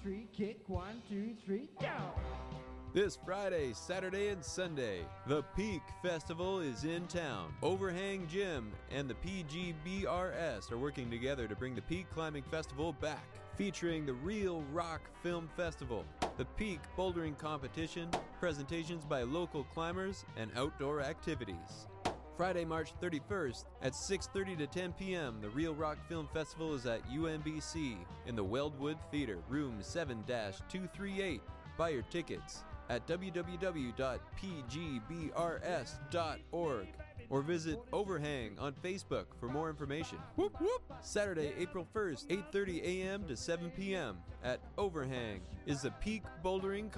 3, kick, 1, 2, 3, go! This Friday, Saturday, and Sunday, the Peak Festival is in town. Overhang Gym and the PGBRS are working together to bring the Peak Climbing Festival back, featuring the Real Rock Film Festival, the Peak Bouldering Competition, presentations by local climbers, and outdoor activities. Friday, March 31st at 6:30 to 10 p.m., the Real Rock Film Festival is at UMBC in the Weldwood Theater, room 7-238. Buy your tickets at www.pgbrs.org or visit Overhang on Facebook for more information. Whoop whoop! Saturday, April 1st, 8:30 a.m. to 7 p.m. at Overhang is the Peak Bouldering